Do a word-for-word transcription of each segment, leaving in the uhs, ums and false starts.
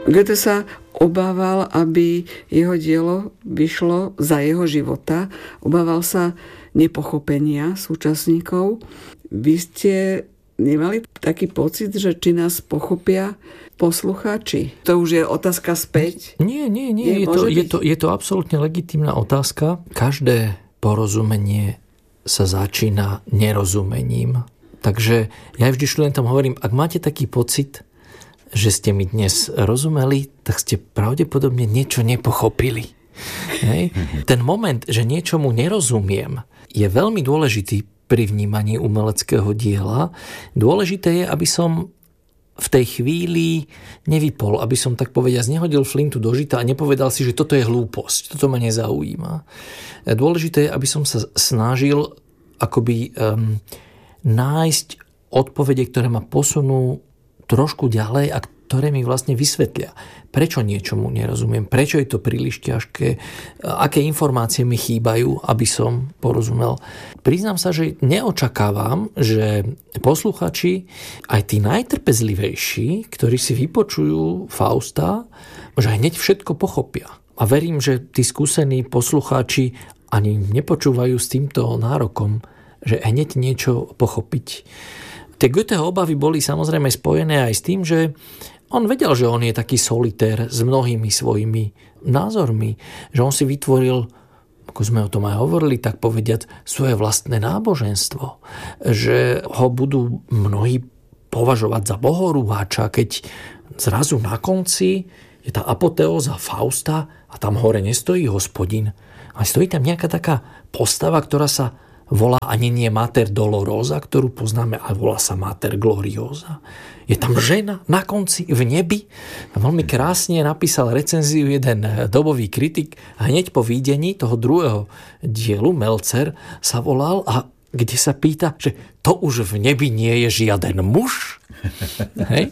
Goethe sa obával, aby jeho dielo vyšlo za jeho života. Obával sa nepochopenia súčasníkov. Vy ste nemali taký pocit, že či nás pochopia poslucháči? To už je otázka späť. Nie, nie, nie. Je, je, to, je, to, je to absolútne legitímna otázka. Každé porozumenie sa začína nerozumením. Takže ja vždy študentom hovorím, ak máte taký pocit, že ste mi dnes rozumeli, tak ste pravdepodobne niečo nepochopili. Hej? Ten moment, že niečomu nerozumiem, je veľmi dôležitý pri vnímaní umeleckého diela. Dôležité je, aby som v tej chvíli nevypol, aby som tak povediac nehodil flintu do žita a nepovedal si, že toto je hlúposť, toto ma nezaujíma. Dôležité je, aby som sa snažil akoby um, nájsť odpovede, ktoré ma posunú trošku ďalej a ktoré mi vlastne vysvetlia, prečo niečomu nerozumiem, prečo je to príliš ťažké, aké informácie mi chýbajú, aby som porozumel. Priznám sa, že neočakávam, že posluchači, aj tí najtrpezlivejší, ktorí si vypočujú Fausta, že hneď všetko pochopia. A verím, že tí skúsení poslucháči ani nepočúvajú s týmto nárokom, že hneď niečo pochopiť. Tie Goetheho obavy boli samozrejme spojené aj s tým, že on vedel, že on je taký solitér s mnohými svojimi názormi, že on si vytvoril, ako sme o tom aj hovorili, tak povediať, svoje vlastné náboženstvo, že ho budú mnohí považovať za bohorúhača, keď zrazu na konci je tá apoteóza Fausta a tam hore nestojí Hospodin, ale stojí tam nejaká taká postava, ktorá sa volá ani nie Mater Dolorosa, ktorú poznáme, ale volá sa Mater Gloriosa. Je tam žena na konci v nebi. Veľmi krásne napísal recenziu jeden dobový kritik a hneď po videní toho druhého dielu Meltzer sa volal a kde sa pýta, že to už v nebi nie je žiaden muž. Hej?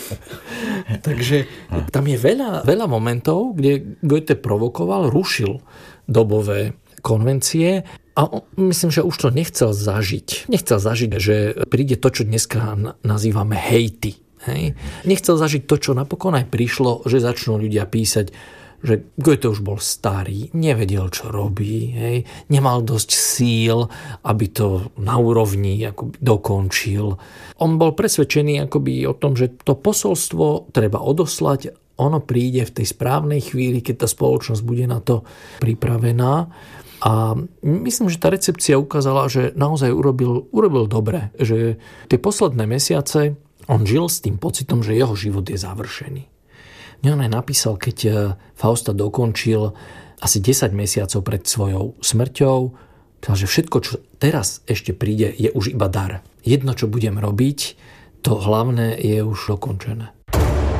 Takže tam je veľa, veľa momentov, kde Goethe provokoval, rušil dobové konvencie a myslím, že už to nechcel zažiť. Nechcel zažiť, že príde to, čo dneska nazývame hejty. Hej? Nechcel zažiť to, čo napokon aj prišlo, že začnú ľudia písať, že Goethe už bol starý, nevedel, čo robí, hej? Nemal dosť síl, aby to na úrovni akoby dokončil. On bol presvedčený akoby o tom, že to posolstvo treba odoslať, ono príde v tej správnej chvíli, keď tá spoločnosť bude na to pripravená. A myslím, že tá recepcia ukázala, že naozaj urobil, urobil dobre, že tie posledné mesiace on žil s tým pocitom, že jeho život je završený. On aj napísal, keď Fausta dokončil asi desať mesiacov pred svojou smrťou, že všetko, čo teraz ešte príde, je už iba dar. Jedno, čo budem robiť, to hlavné je už dokončené.